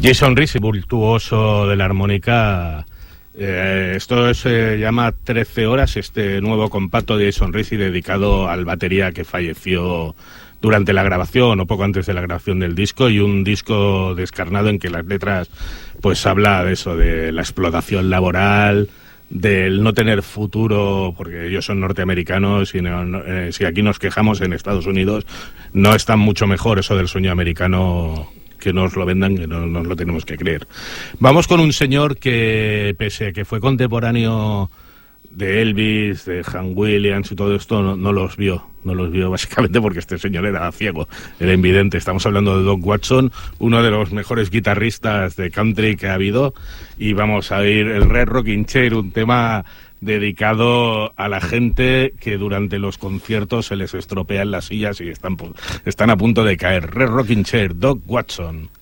Jason Risi, virtuoso de la armónica. Esto se llama 13 horas, este nuevo compacto de Jason Risi dedicado al batería que falleció durante la grabación o poco antes de la grabación del disco, y un disco descarnado en que las letras pues habla de eso, de la explotación laboral, del no tener futuro, porque ellos son norteamericanos y si aquí nos quejamos en Estados Unidos, no está mucho mejor eso del sueño americano, que nos lo vendan, que no nos lo tenemos que creer. Vamos con un señor que, pese a que fue contemporáneo de Elvis, de Hank Williams y todo esto, no los vio básicamente porque este señor era ciego, era invidente. Estamos hablando de Doc Watson, uno de los mejores guitarristas de country que ha habido, y vamos a oír el Red Rocking Chair, un tema dedicado a la gente que durante los conciertos se les estropean las sillas y están a punto de caer. Red Rocking Chair, Doc Watson.